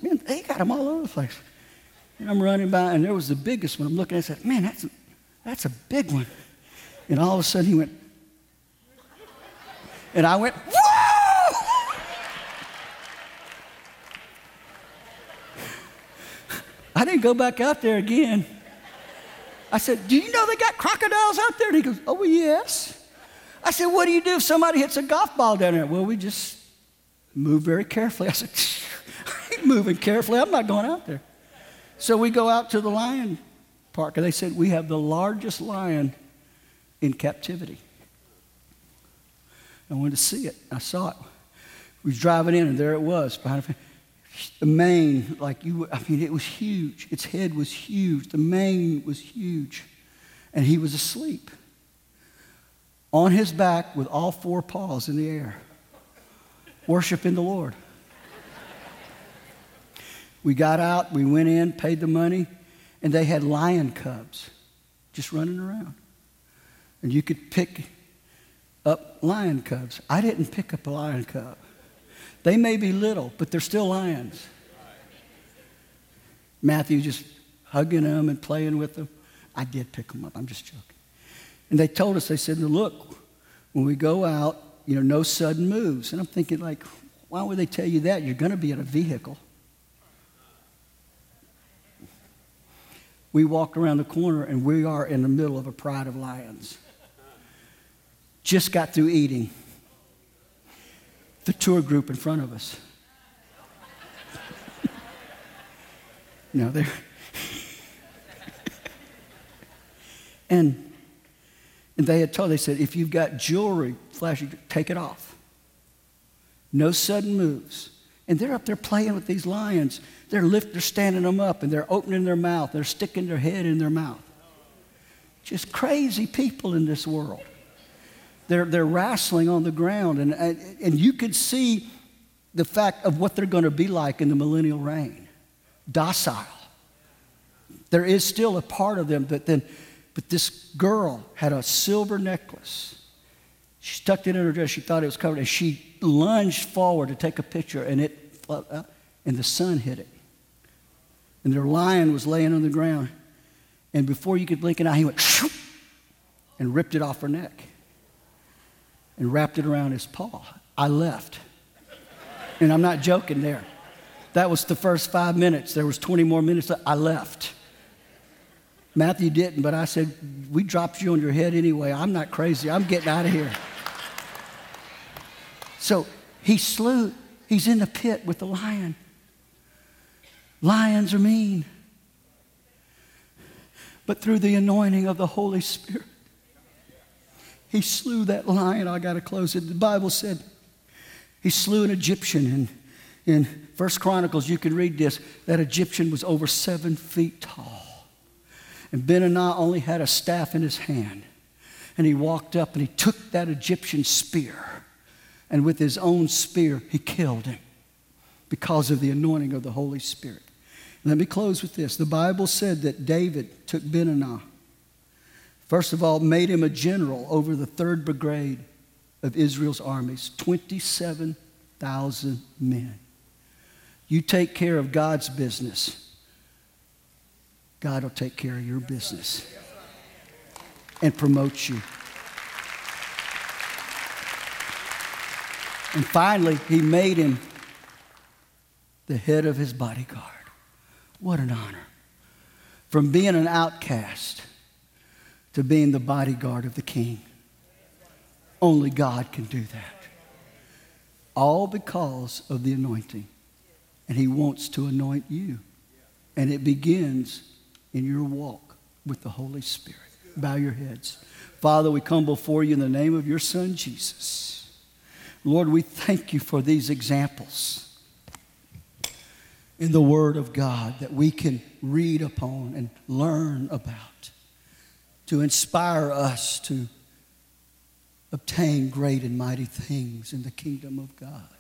man, they got them all over the place. And I'm running by, and there was the biggest one. I'm looking at it, I said, man, that's a big one. And all of a sudden he went, and I went, whoa! I didn't go back out there again. I said, do you know they got crocodiles out there? And he goes, oh, yes. I said, what do you do if somebody hits a golf ball down there? Well, we just move very carefully. I said, I ain't moving carefully. I'm not going out there. So we go out to the lion park, and they said, we have the largest lion in captivity. I wanted to see it. I saw it. We was driving in, and there it was. Behind the mane, it was huge. Its head was huge. The mane was huge. And he was asleep on his back with all four paws in the air, worshiping the Lord. We got out, we went in, paid the money, and they had lion cubs just running around. And you could pick up lion cubs. I didn't pick up a lion cub. They may be little, but they're still lions. Matthew just hugging them and playing with them. I did pick them up. I'm just joking. And they told us, they said, look, when we go out, no sudden moves. And I'm thinking, why would they tell you that? You're going to be in a vehicle. We walked around the corner, and we are in the middle of a pride of lions. Just got through eating. The tour group in front of us. They're... And they said, if you've got jewelry, flashy, take it off. No sudden moves. And they're up there playing with these lions. They're standing them up, and they're opening their mouth. They're sticking their head in their mouth. Just crazy people in this world. They're wrestling on the ground, and you could see the fact of what they're going to be like in the millennial reign. Docile. There is still a part of them, but this girl had a silver necklace. She tucked it in her dress. She thought it was covered, and she lunged forward to take a picture, and the sun hit it. And their lion was laying on the ground, and before you could blink an eye, he went shoop, and ripped it off her neck and wrapped it around his paw. I left. And I'm not joking there. That was the first 5 minutes. There was 20 more minutes. I left. Matthew didn't, but I said, we dropped you on your head anyway. I'm not crazy. I'm getting out of here. So he's in the pit with the lion. Lions are mean. But through the anointing of the Holy Spirit, he slew that lion. I got to close it. The Bible said he slew an Egyptian. In 1 Chronicles, you can read this. That Egyptian was over 7 feet tall. And Ben-Hannah only had a staff in his hand. And he walked up and he took that Egyptian spear. And with his own spear, he killed him because of the anointing of the Holy Spirit. Let me close with this. The Bible said that David took Ben-Hannah. First of all, made him a general over the 3rd Brigade of Israel's armies, 27,000 men. You take care of God's business, God will take care of your business and promote you. And finally, he made him the head of his bodyguard. What an honor. From being an outcast to being the bodyguard of the king. Only God can do that. All because of the anointing. And he wants to anoint you. And it begins in your walk with the Holy Spirit. Bow your heads. Father, we come before you in the name of your Son, Jesus. Lord, we thank you for these examples in the Word of God that we can read upon and learn about to inspire us to obtain great and mighty things in the kingdom of God.